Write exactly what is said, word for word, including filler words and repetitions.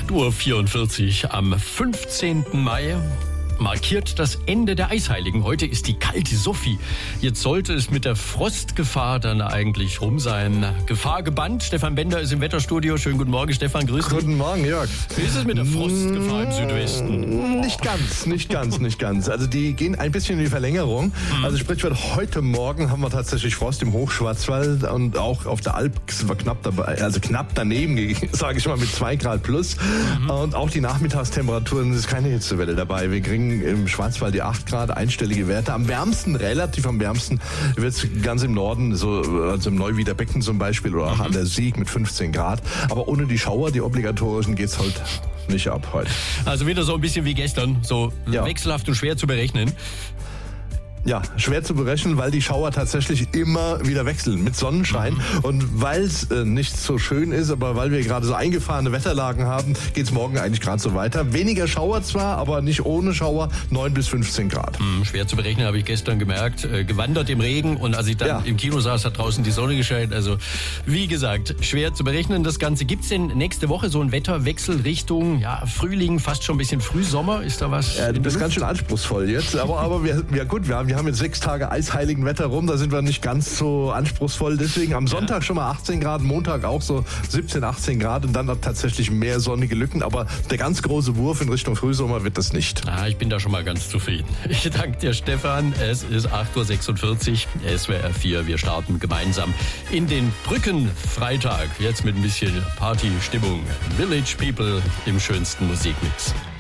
acht Uhr vierundvierzig am fünfzehnten Mai. Markiert das Ende der Eisheiligen. Heute ist die kalte Sophie. Jetzt sollte es mit der Frostgefahr dann eigentlich rum sein. Gefahr gebannt. Stefan Bender ist im Wetterstudio. Schönen guten Morgen, Stefan. Grüß dich. Guten Morgen, Jörg. Wie ist es mit der Frostgefahr im Südwesten? Nicht ganz, nicht ganz, nicht ganz. Also die gehen ein bisschen in die Verlängerung. Also sprich, heute Morgen haben wir tatsächlich Frost im Hochschwarzwald und auch auf der Alp war knapp dabei, also knapp daneben, sage ich mal, mit zwei Grad plus. Mhm. Und auch die Nachmittagstemperaturen, es ist keine Hitzewelle dabei. Wir kriegen im Schwarzwald die acht Grad, einstellige Werte. Am wärmsten, relativ am wärmsten, wird es ganz im Norden, so, also im Neuwieder Becken zum Beispiel oder auch mhm. an der Sieg mit fünfzehn Grad. Aber ohne die Schauer, die obligatorischen, geht's halt nicht ab heute. Also wieder so ein bisschen wie gestern, so ja. wechselhaft und schwer zu berechnen. Ja, schwer zu berechnen, weil die Schauer tatsächlich immer wieder wechseln mit Sonnenschein. Mhm. Und weil es äh, nicht so schön ist, aber weil wir gerade so eingefahrene Wetterlagen haben, geht's morgen eigentlich gerade so weiter. Weniger Schauer zwar, aber nicht ohne Schauer, neun bis fünfzehn Grad. Mhm, schwer zu berechnen, habe ich gestern gemerkt. Äh, gewandert im Regen und als ich dann ja. im Kino saß, hat draußen die Sonne gescheint. Also wie gesagt, schwer zu berechnen das Ganze. Gibt's denn nächste Woche so einen Wetterwechsel Richtung ja, Frühling, fast schon ein bisschen Frühsommer? Ist da was? Ja, das ist ganz schön anspruchsvoll jetzt. Aber, aber wir, ja gut, wir haben Wir haben jetzt sechs Tage eisheiligen Wetter rum, da sind wir nicht ganz so anspruchsvoll. Deswegen am Sonntag schon mal achtzehn Grad, Montag auch so siebzehn, achtzehn Grad und dann tatsächlich mehr sonnige Lücken. Aber der ganz große Wurf in Richtung Frühsommer wird das nicht. Ah, ich bin da schon mal ganz zufrieden. Ich danke dir, Stefan. Es ist acht Uhr sechsundvierzig, S W R vier. Wir starten gemeinsam in den Brückenfreitag. Jetzt mit ein bisschen Partystimmung. Village People im schönsten Musikmix.